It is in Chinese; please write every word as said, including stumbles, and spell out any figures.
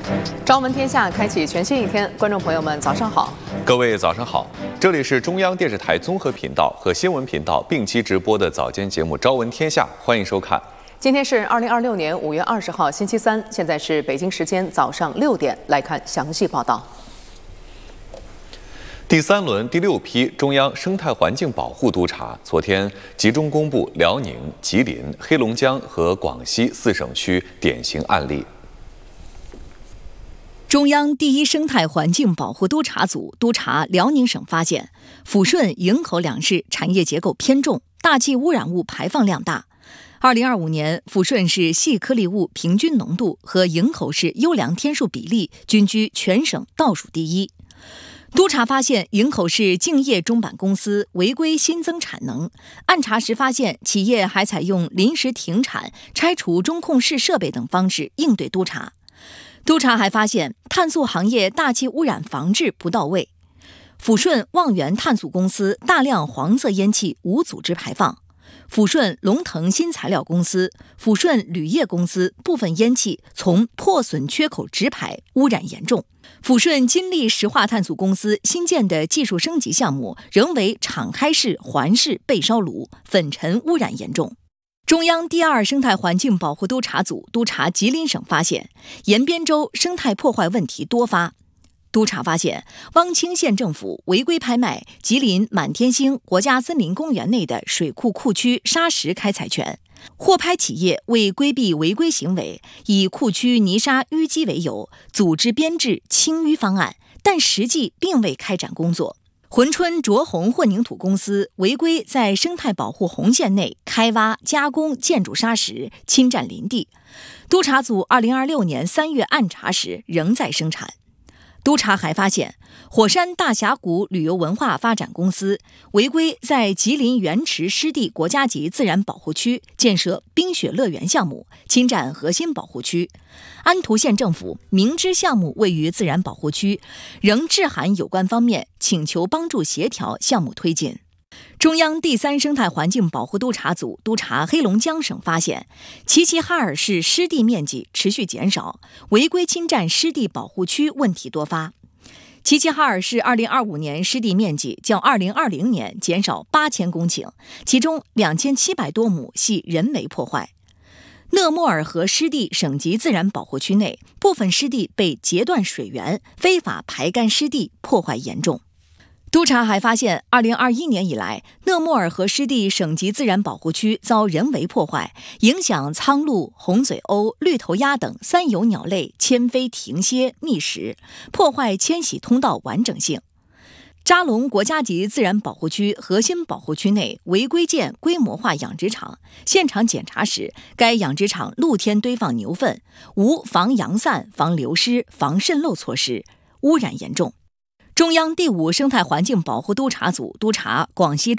朝闻天下，开启全新一天。观众朋友们，早上好！ 各位早上好，这里是中央电视台综合频道和新闻频道并期直播的早间节目《朝闻天下》，欢迎收看。 今天是二零二六年五月二十号，星期三，现在是北京时间早上六点，来看详细报道。 第三轮第六批中央生态环境保护督查昨天集中公布辽宁、吉林、黑龙江和广西四省区典型案例。 中央第一生态环境保护督查组督查辽宁省发现，抚顺、营口两市产业结构偏重，大气污染物排放量大。二零二五年，抚顺市细颗粒物平均浓度和营口市优良天数比例均居全省倒数第一。督查发现，营口市敬业中板公司违规新增产能，按查时发现，企业还采用临时停产、拆除中控室设备等方式应对督查。督查还发现，碳素行业大气污染防治不到位。抚顺望源碳素公司大量黄色烟气无组织排放，抚顺龙腾新材料公司、抚顺铝业公司部分烟气从破损缺口直排，污染严重。抚顺金利石化碳素公司新建的技术升级项目仍为敞开式环式背烧炉，粉尘污染严重。中央第二生态环境保护督查组督查吉林省发现，延边州生态破坏问题多发。督查发现，汪清县政府违规拍卖吉林满天星国家森林公园内的水库库区砂石开采权，获拍企业为规避违规行为，以库区泥沙淤积为由，组织编制清淤方案，但实际并未开展工作。珲春卓宏混凝土公司违规在生态保护红线内开挖加工建筑砂石，侵占林地。督查组二零二六年三月按查时仍在生产。督查还发现，火山大峡谷旅游文化发展公司违规在吉林原池湿地国家级自然保护区建设冰雪乐园项目，侵占核心保护区。安图县政府明知项目位于自然保护区，仍致函有关方面请求帮助协调项目推进。中央第三生态环境保护督查组督查黑龙江省发现，齐齐哈尔市湿地面积持续减少，违规侵占湿地保护区问题多发。齐齐哈尔市二零二五年湿地面积较二零二零年减少八千公顷，其中两千七百多亩系人为破坏。讷莫尔河湿地省级自然保护区内，部分湿地被截断水源，非法排干湿地，破坏严重。督查还发现，二零二一年以来，讷莫尔河湿地省级自然保护区遭人为破坏，影响苍鹭、红嘴鸥、绿头鸭等三有鸟类迁飞停歇觅食，破坏迁徙通道完整性。扎龙国家级自然保护区核心保护区内违规建规模化养殖场，现场检查时，该养殖场露天堆放牛粪，无防扬散、防流失、防渗漏措施，污染严重。中央第五生态环境保护督查组督查广西